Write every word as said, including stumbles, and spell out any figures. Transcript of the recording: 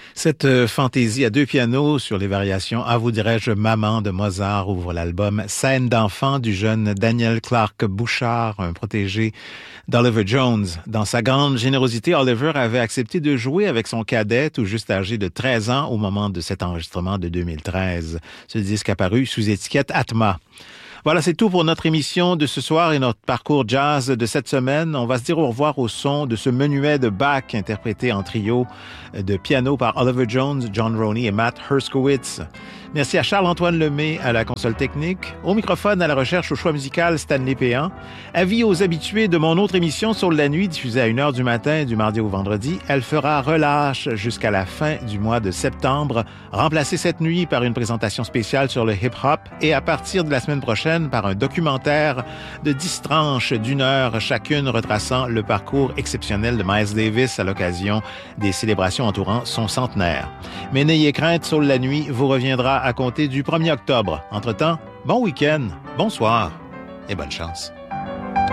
Cette euh, fantaisie à deux pianos sur les variations Ah vous dirais-je Maman de Mozart ouvre l'album Scène d'enfant du jeune Daniel Clark Bouchard, un protégé d'Oliver Jones. Dans sa grande générosité, Oliver avait accepté de jouer avec son cadet, tout juste âgé de treize ans au moment de cet enregistrement de deux mille treize. Ce disque apparu sous étiquette Atma. Voilà, c'est tout pour notre émission de ce soir et notre parcours jazz de cette semaine. On va se dire au revoir au son de ce menuet de Bach interprété en trio de piano par Oliver Jones, John Roney et Matt Herskowitz. Merci à Charles-Antoine Lemay à la console technique, au microphone, à la recherche, au choix musical, Stanley Péan. Avis aux habitués de mon autre émission Sur la nuit, diffusée à une heure du matin, du mardi au vendredi. Elle fera relâche jusqu'à la fin du mois de septembre, remplacée cette nuit par une présentation spéciale sur le hip-hop et à partir de la semaine prochaine par un documentaire de dix tranches d'une heure chacune retraçant le parcours exceptionnel de Miles Davis à l'occasion des célébrations entourant son centenaire. Mais n'ayez crainte, Sur la nuit vous reviendra à compter du premier octobre. Entre-temps, bon week-end, bonsoir et bonne chance.